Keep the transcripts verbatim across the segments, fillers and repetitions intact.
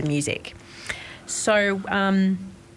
music. So um,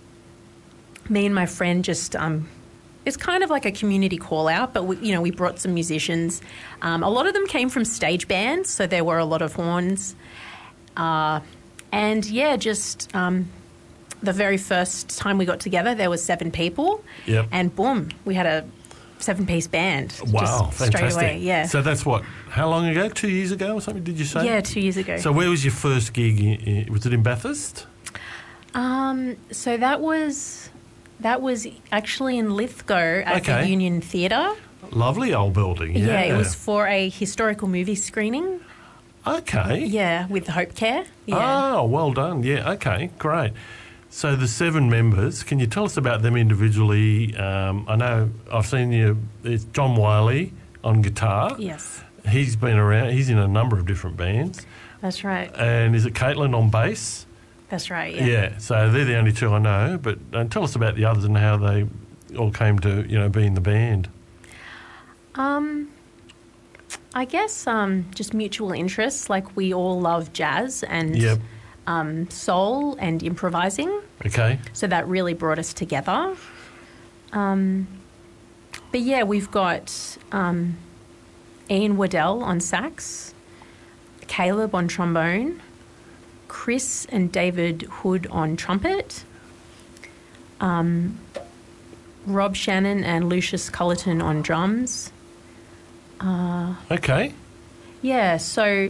me and my friend just... Um, it's kind of like a community call out, but we, you know, we brought some musicians. Um, a lot of them came from stage bands, so there were a lot of horns. Uh, and yeah, just um, the very first time we got together, there was seven people, yep. and boom, we had a seven-piece band. Wow, just fantastic! Straight away, yeah. So that's what? How long ago? Two years ago or something? Did you say? Yeah, two years ago. So where was your first gig? In, was it in Bathurst? Um, so that was. That was actually in Lithgow at okay. the Union Theatre. Lovely old building, yeah. Yeah, it was for a historical movie screening. Okay. Yeah, with Hope Care. Yeah. Oh, well done. Yeah, okay, great. So the seven members, can you tell us about them individually? Um, I know I've seen you, it's John Wiley on guitar. Yes. He's been around, he's in a number of different bands. That's right. And is it Caitlin on bass? That's right, yeah. Yeah, so they're the only two I know, but uh, tell us about the others and how they all came to, you know, be in the band. Um, I guess um, just mutual interests, like we all love jazz and yep. um, soul and improvising. Okay. So that really brought us together. Um, but yeah, we've got um, Ian Waddell on sax, Caleb on trombone, Chris and David Hood on trumpet, um, Rob Shannon and Lucius Cullerton on drums. Uh, okay. Yeah, so,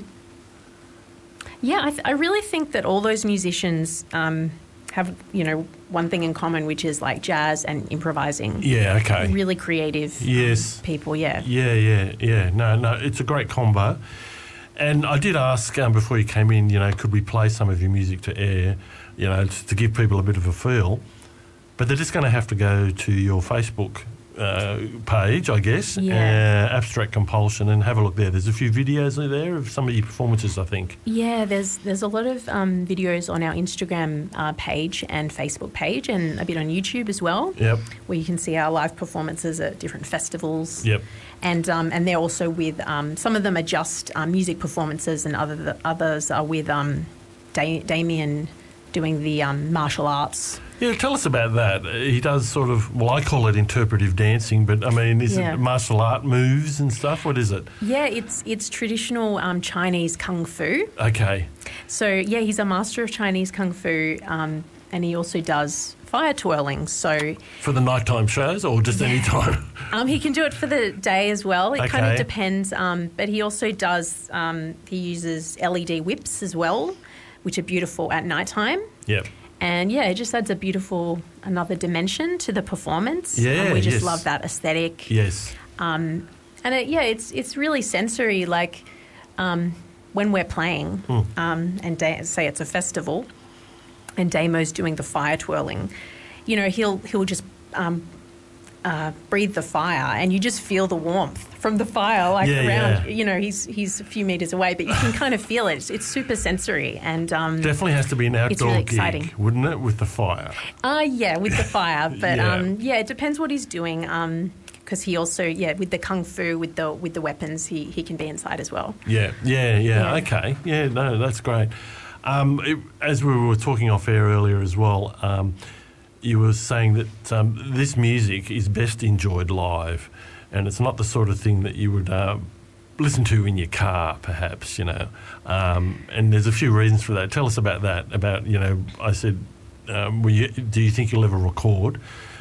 yeah, I, th- I really think that all those musicians um, have, you know, one thing in common, which is like jazz and improvising. Yeah, okay. Really creative yes. um, people, yeah. Yeah, yeah, yeah. No, no, it's a great combo. And I did ask um, before you came in, you know, could we play some of your music to air, you know, to, to give people a bit of a feel. But they're just going to have to go to your Facebook uh, page, I guess, yeah. uh, Abstract Compulsion, and have a look there. There's a few videos there of some of your performances, I think. Yeah, there's there's a lot of um, videos on our Instagram uh, page and Facebook page, and a bit on YouTube as well. Yep. Where you can see our live performances at different festivals. Yep. And um, and they're also with um, some of them are just um, music performances, and other the others are with um, da- Damien doing the um, martial arts. Yeah, tell us about that. He does sort of, well, I call it interpretive dancing, but I mean, is yeah. it martial art moves and stuff? What is it? Yeah, it's it's traditional um, Chinese kung fu. Okay. So yeah, he's a master of Chinese kung fu, um, and he also does fire twirling. So for the nighttime shows, or just yeah. any time? um, he can do it for the day as well. It okay. kind of depends. Um, but he also does. Um, he uses L E D whips as well, which are beautiful at nighttime. Yep. And yeah, it just adds a beautiful another dimension to the performance. Yeah, and we just yes. love that aesthetic. Yes. Um, and it, yeah, it's it's really sensory. Like um, when we're playing, mm. um, and da- say it's a festival, and Damo's doing the fire twirling, you know, he'll he'll just um, uh, breathe the fire, and you just feel the warmth from the fire, like yeah, around. yeah. You know, he's he's a few meters away, but you can kind of feel it. It's, it's super sensory, and um, definitely has to be an outdoor it's really gig, exciting. Wouldn't it, with the fire? Uh yeah, with the fire, but yeah. um, yeah, it depends what he's doing. Um, because he also, yeah, with the kung fu, with the with the weapons, he, he can be inside as well. Yeah, yeah, yeah, Yeah. okay. Yeah, no, that's great. Um, it, as we were talking off air earlier as well, um, you were saying that um, this music is best enjoyed live, and it's not the sort of thing that you would uh, listen to in your car, perhaps, you know. Um, and there's a few reasons for that. Tell us about that, about, you know, I said, um, will you, do you think you'll ever record?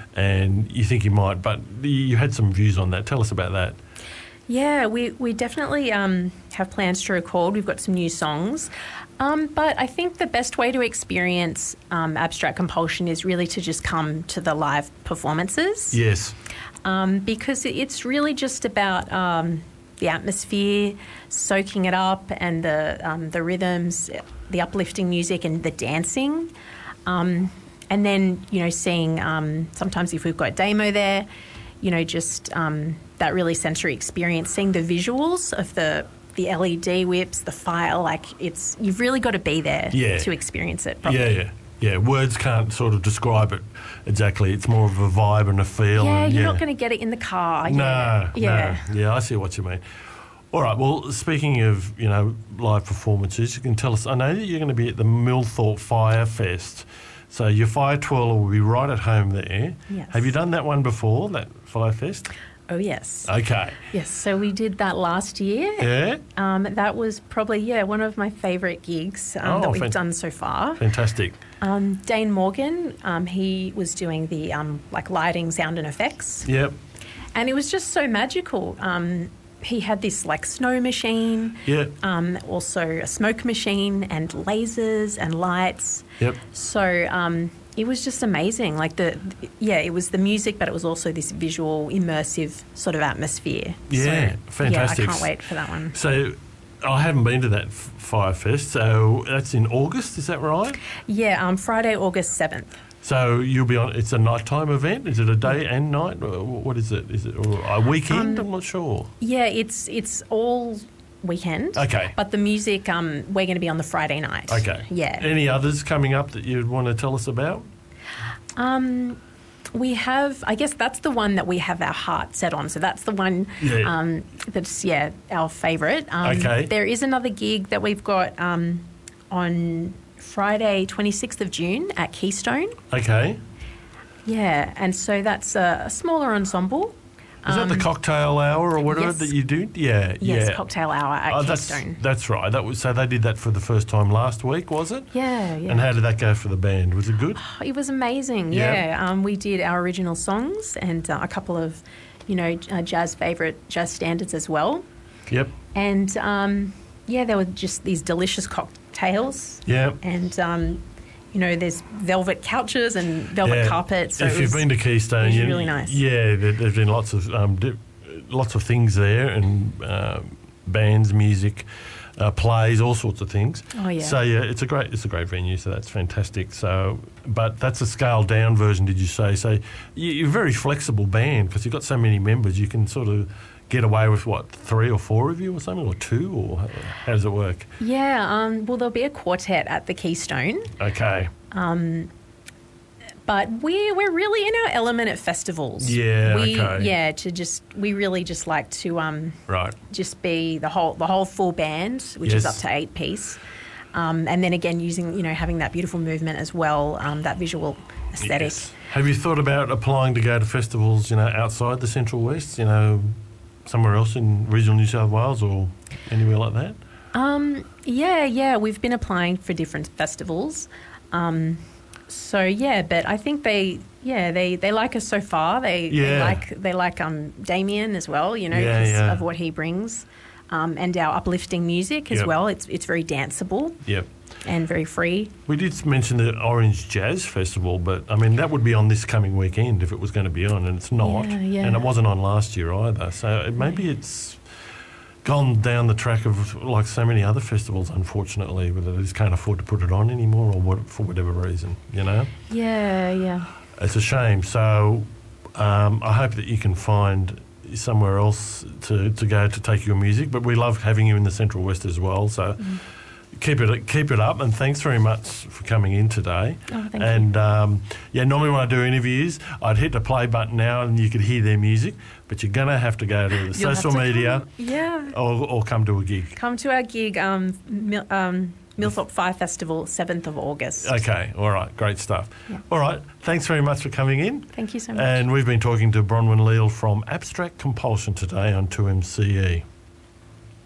And you think you might, but you had some views on that. Tell us about that. Yeah, we, we definitely um, have plans to record. We've got some new songs. Um, but I think the best way to experience um, Abstract Compulsion is really to just come to the live performances. Yes. Um, because it's really just about um, the atmosphere, soaking it up, and the um, the rhythms, the uplifting music, and the dancing. Um, and then, you know, seeing um, sometimes if we've got Damo there, you know, just um, that really sensory experience, seeing the visuals of the the L E D whips, the fire, like it's, you've really got to be there yeah. to experience it properly. Yeah, yeah. Yeah, words can't sort of describe it exactly. It's more of a vibe and a feel. Yeah, and, you're yeah. not going to get it in the car. No, yeah. Yeah. no. Yeah, I see what you mean. All right. Well, speaking of, you know, live performances, you can tell us. I know that you're going to be at the Millthorpe Fire Fest. So your fire twirler will be right at home there. Yes. Have you done that one before, that Fire Fest? Oh, yes. Okay. Yes, so we did that last year. Yeah? Um, that was probably, yeah, one of my favourite gigs um, Oh, that we've fan- done so far. Fantastic. Um, Dane Morgan, um, he was doing the um, like lighting, sound and effects. Yep. And it was just so magical. Um, he had this like snow machine, Yeah. um, also a smoke machine and lasers and lights. Yep. So um, it was just amazing. Like the, yeah, it was the music, but it was also this visual, immersive sort of atmosphere. Yeah, so, fantastic. Yeah, I can't wait for that one. So I haven't been to that f- Fire Fest. So that's in August, is that right? Yeah, um, Friday, August seventh. So you'll be on. It's a nighttime event. Is it a day and night? Or what is it? Is it or a weekend? Um, I'm not sure. Yeah, it's it's all weekend. Okay. But the music, um, we're going to be on the Friday night. Okay. Yeah. Any others coming up that you'd want to tell us about? Um, we have, I guess that's the one that we have our heart set on. So that's the one Yeah. um, that's, yeah, our favourite. Um, Okay. There is another gig that we've got um, on Friday, twenty-sixth of June at Keystone. Okay. Yeah, and so that's a, a smaller ensemble. Is that the cocktail hour or whatever yes. that you do? Yeah. Yes, yeah. cocktail hour at Oh, that's, Keystone. that's right. That was so they did that for the first time last week, was it? Yeah, yeah. And how did that go for the band? Was it good? It was amazing, Yeah. yeah. Um, we did our original songs and uh, a couple of, you know, uh, jazz favourite jazz standards as well. Yep. And, um, yeah, there were just these delicious cocktails. Yep. And, um, you know, there's velvet couches and velvet Yeah. carpets. So if it you've was- been to Keystone, it was you, really nice. Yeah, there, there's been lots of um, di- lots of things there, and uh, bands, music, uh, plays, all sorts of things. Oh, yeah. So yeah, it's a great it's a great venue. So that's fantastic. So, but that's a scaled down version, did you say? So you, you're a very flexible band because you've got so many members. You can sort of get away with what, three or four of you or something, or two, or how, how does it work? Yeah, um, well, there'll be a quartet at the Keystone. Okay. But we're, we're really in our element at festivals. Yeah, we, okay. Yeah, to just, we really just like to um, Right. just be the whole the whole full band, which is Yes. up to eight piece. Um, and then again, using, you know, having that beautiful movement as well, um, that visual aesthetic. Yes. Have you thought about applying to go to festivals, you know, outside the Central West, you know, somewhere else in regional New South Wales or anywhere like that? Um, yeah, yeah, we've been applying for different festivals. Um, so yeah, but I think they, yeah, they, they like us so far. They, they Yeah. like they like um, Damien as well, you know, Yeah, 'cause yeah. of what he brings, um, and our uplifting music as Yep. well. It's it's very danceable Yep. and very free. We did mention the Orange Jazz Festival, but I mean, that would be on this coming weekend if it was going to be on, and it's not. Yeah, yeah. And it wasn't on last year either. So it, maybe it's gone down the track of like so many other festivals, unfortunately, where they just can't afford to put it on anymore or what, for whatever reason, you know? Yeah, yeah. It's a shame. So um, I hope that you can find somewhere else to, to go to take your music. But we love having you in the Central West as well. So Mm. keep it keep it up. And thanks very much for coming in today. Oh, thank you. and um, yeah, normally when I do interviews, I'd hit the play button now and you could hear their music. But you're going to have to go to the You'll social have to media come- yeah. or, or come to a gig. Come to our gig, um, Mil- um, Millthorpe Fire Festival, seventh of August. Okay, all right, great stuff. Yeah. All right, thanks very much for coming in. Thank you so much. And we've been talking to Bronwyn Leal from Abstract Compulsion today on two M C E.